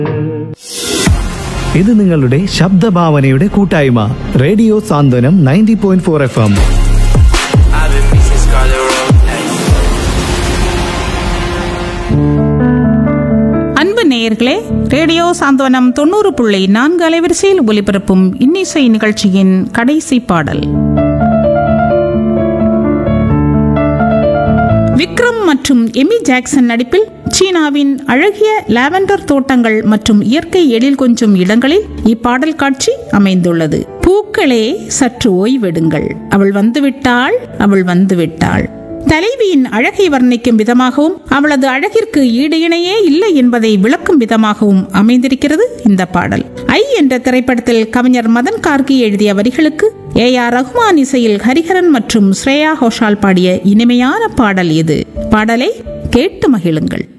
ഇത് നിങ്ങളുടെ ശബ്ദഭാവനയുടെ കൂട്ടായ്മ റേഡിയോ സാന്ത്വനം 90.4 FM. அன்பு நேயர்களே, ரேடியோ சாந்தவனம் 90.4 அலைவரிசையில் ஒலிபரப்பும் இன்னிசை நிகழ்ச்சியின் கடைசி பாடல் விக்ரம் மற்றும் எமி ஜாக்சன் நடிப்பில் சீனாவின் அழகிய லாவெண்டர் தோட்டங்கள் மற்றும் இயற்கை எழில் கொஞ்சும் இடங்களில் இப்பாடல் காட்சி அமைந்துள்ளது. பூக்களே சற்று ஓய்வெடுங்கள், அவள் வந்துவிட்டாள், அவள் வந்துவிட்டாள். தலைவியின் அழகை வர்ணிக்கும் விதமாகவும் அவளது அழகிற்கு ஈடு இணையே இல்லை என்பதை விளக்கும் விதமாகவும் அமைந்திருக்கிறது இந்த பாடல். ஐ என்ற திரைப்படத்தில் கவிஞர் மதன் கார்கி எழுதிய வரிகளுக்கு AR ரஹ்மான் இசையில் ஹரிஹரன் மற்றும் ஸ்ரேயா கோஷால் பாடிய இனிமையான பாடல் இது. பாடலை கேட்டு மகிழுங்கள்.